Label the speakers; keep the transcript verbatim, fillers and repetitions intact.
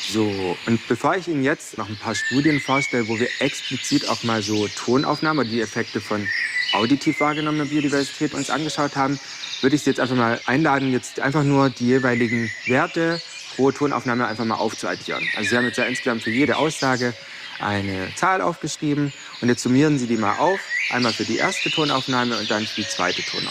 Speaker 1: So, und bevor ich Ihnen jetzt noch ein paar Studien vorstelle, wo wir explizit auch mal so Tonaufnahmen oder die Effekte von auditiv wahrgenommener Biodiversität uns angeschaut haben, würde ich Sie jetzt einfach mal einladen, jetzt einfach nur die jeweiligen Werte pro Tonaufnahme einfach mal aufzuaddieren. Also Sie haben jetzt ja insgesamt für jede Aussage eine Zahl aufgeschrieben und jetzt summieren Sie die mal auf. Einmal für die erste Tonaufnahme und dann für die zweite Tonaufnahme.